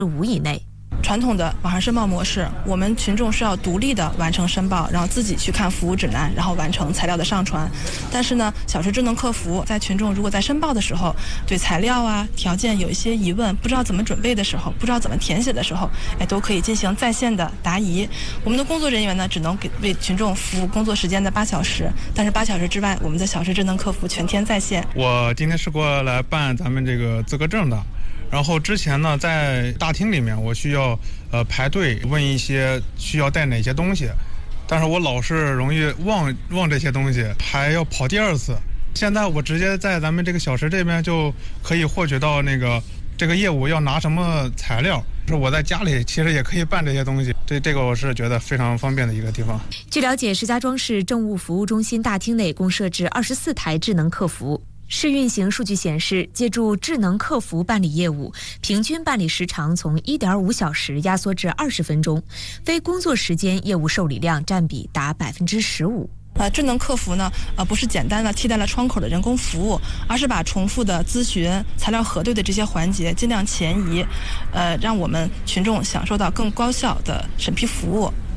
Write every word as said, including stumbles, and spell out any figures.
五以内。 传统的网上申报模式，我们群众是要独立的完成申报，然后自己去看服务指南，然后完成材料的上传。但是呢，小时智能客服在群众如果在申报的时候对材料啊条件有一些疑问，不知道怎么准备的时候，不知道怎么填写的时候，哎，都可以进行在线的答疑。我们的工作人员呢，只能给为群众服务工作时间的八小时，但是八小时之外，我们的小时智能客服全天在线。 我今天是过来办咱们这个资格证的。然后之前呢，在大厅里面我需要呃排队问一些需要带哪些东西，但是我老是容易忘忘这些东西，还要跑第二次。现在我直接在咱们这个小时这边就可以获取到那个这个业务要拿什么材料，是我在家里其实也可以办这些东西，这这个我是觉得非常方便的一个地方。 据了解，石家庄市政务服务中心大厅内共设置二十四台智能客服。试运行数据显示，借助智能客服办理业务，平均办理时长从 一点五小时压缩至二十分钟，非工作时间业务受理量占比达百分之十五。 呃，智能客服呢，呃，不是简单的替代了窗口的人工服务，而是把重复的咨询、材料核对的这些环节尽量前移，呃，让我们群众享受到更高效的审批服务。